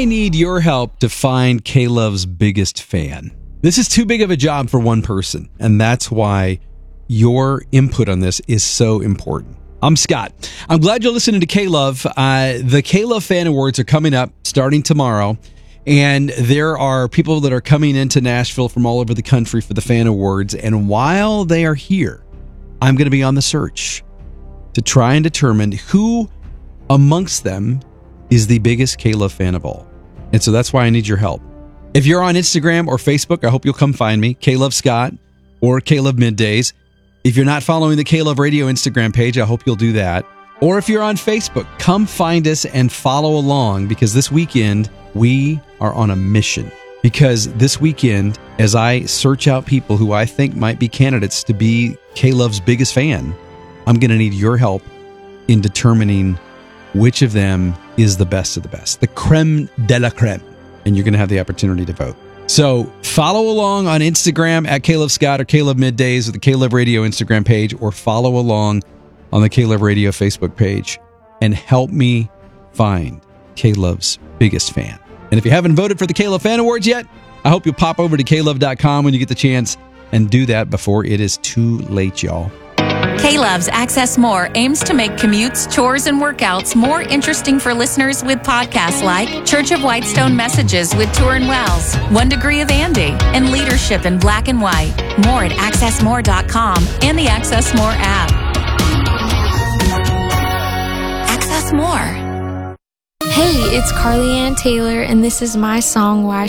I need your help to find K-Love's biggest fan. This is too big of a job for one person, and that's why your input on this is so important. I'm Scott. I'm glad you're listening to K-Love. The K-Love Fan Awards are coming up starting tomorrow, and there are people that are coming into Nashville from all over the country for the Fan Awards, and while they are here, I'm going to be on the search to try and determine who amongst them is the biggest K-Love fan of all. And so that's why I need your help. If you're on Instagram or Facebook, I hope you'll come find me, K-Love Scott or K-Love Middays. If you're not following the K-Love Radio Instagram page, I hope you'll do that. Or if you're on Facebook, come find us and follow along, because this weekend we are on a mission. Because this weekend, as I search out people who I think might be candidates to be K-Love's biggest fan, I'm going to need your help in determining which of them is the best of the best, the creme de la creme, and you're going to have the opportunity to vote. So follow along on Instagram at K-Love Scott or K-Love Middays or the K-Love Radio Instagram page, or follow along on the K-Love Radio Facebook page and help me find K-Love's biggest fan. And if you haven't voted for the K-Love Fan Awards yet, I hope you'll pop over to klove.com when you get the chance and do that before it is too late, y'all. K-Love's Access More aims to make commutes, chores, and workouts more interesting for listeners with podcasts like Church of Whitestone Messages with Turin Wells, 1 Degree of Andy, and Leadership in Black and White. More at accessmore.com and the Access More app. Access More. Hey, it's Carly Ann Taylor, and this is my song, Why